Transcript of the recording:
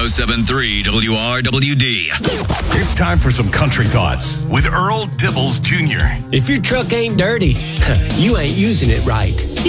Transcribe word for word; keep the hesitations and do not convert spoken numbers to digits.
oh seven point three W R W D. It's time for some country thoughts with Earl Dibbles Junior If your truck ain't dirty, you ain't using it right.